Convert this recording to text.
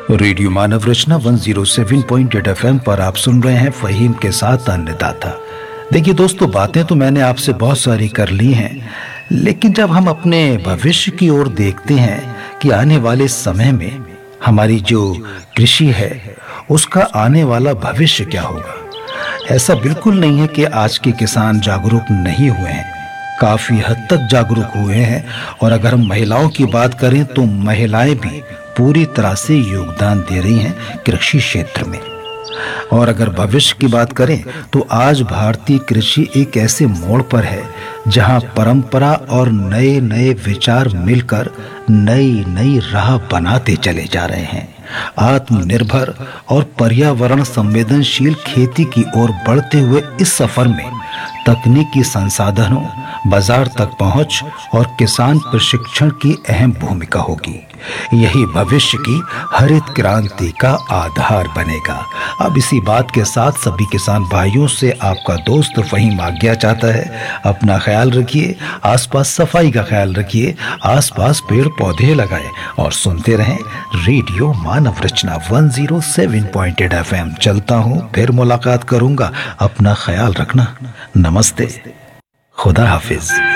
Radio मानव रचना 107.8 FM पर आप सुन रहे हैं फहीम के साथ अन्नदाता। देखिए दोस्तों, बातें तो मैंने आपसे बहुत सारी कर ली हैं, लेकिन जब हम अपने भविष्य की ओर देखते हैं कि आने वाले समय में हमारी जो कृषि है उसका आने वाला भविष्य क्या होगा, ऐसा बिल्कुल नहीं है कि आज के किसान जागरूक नहीं हुए हैं, काफी हद तक जागरूक हुए हैं। और अगर हम महिलाओं की बात करें तो महिलाएं भी पूरी तरह से योगदान दे रही हैं कृषि क्षेत्र में। और अगर भविष्य की बात करें तो आज भारतीय कृषि एक ऐसे मोड़ पर है जहां परंपरा और नए नए विचार मिलकर नई नई राह बनाते चले जा रहे हैं। आत्मनिर्भर और पर्यावरण संवेदनशील खेती की ओर बढ़ते हुए इस सफर में तकनीकी संसाधनों, बाजार तक पहुंच और किसान प्रशिक्षण की अहम भूमिका होगी। यही भविष्य की हरित क्रांति का आधार बनेगा। अब इसी बात के साथ सभी किसान भाइयों से आपका दोस्त फहीम आज्ञा चाहता है, अपना ख्याल रखिए, आसपास सफाई का ख्याल रखिए, आसपास पेड़ पौधे लगाएं और सुनते रहें रेडियो मानव रचना 107.8 FM। चलता हूं, फिर मुलाकात करूंगा। अपना ख्याल रखना। नमस्ते, खुदा हाफिज।